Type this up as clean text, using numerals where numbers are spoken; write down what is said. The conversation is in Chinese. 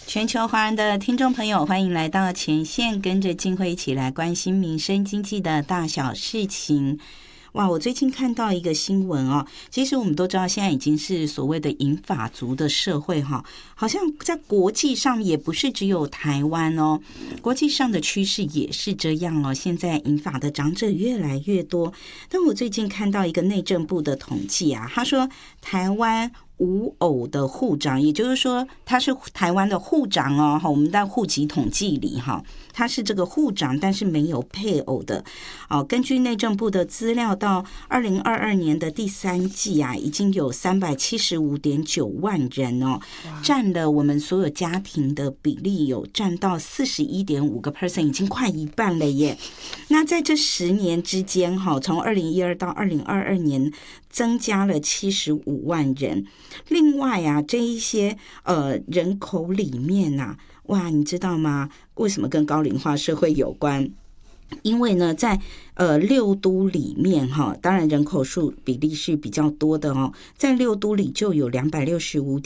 全球华人的听众朋友，欢迎来到前线，跟着静慧一起来关心民生经济的大小事情。哇，我最近看到一个新闻哦，其实我们都知道现在已经是所谓的银发族的社会哈，好像在国际上也不是只有台湾哦，国际上的趋势也是这样哦，现在银发的长者越来越多。但我最近看到一个内政部的统计啊，他说台湾无偶的户长，也就是说他是台湾的户长哦，我们在户籍统计里哈，他是这个户长，但是没有配偶的哦。根据内政部的资料，到2022年的第3季啊，已经有375.9万人哦，占了我们所有家庭的比例有占到41.5%，已经快一半了耶。那在这10年之间哈，从2012到2022年增加了75万人。另外啊，这一些人口里面啊，哇，你知道吗？为什么跟高龄化社会有关？因为呢，在6都里面哈，当然人口数比例是比较多的哦，在6都里就有265.1